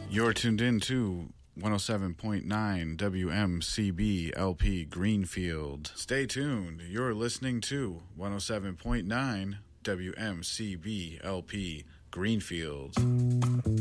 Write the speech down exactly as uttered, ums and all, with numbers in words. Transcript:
You're tuned in to one oh seven point nine W M C B L P Greenfield. Stay tuned. You're listening to one oh seven point nine W M C B L P Greenfield.